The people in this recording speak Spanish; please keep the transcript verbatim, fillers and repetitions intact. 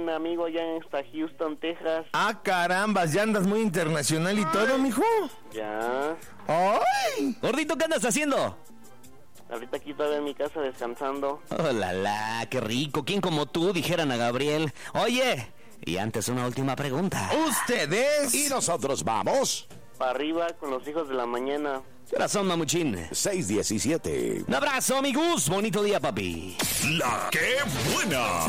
un amigo allá en hasta Houston, Texas. Ah, carambas, ¿ya andas muy internacional y todo, mijo? Ya. ¡Ay! Gordito, ¿qué andas haciendo? Ahorita aquí todavía en mi casa descansando. Oh, la, la, qué rico. ¿Quién como tú? Dijeran a Gabriel. Oye, y antes una última pregunta. ¿Ustedes? Y nosotros vamos. Para arriba con los hijos de la mañana. Corazón, mamuchín. seis diecisiete. Un abrazo, amigos. Bonito día, papi. La que buena.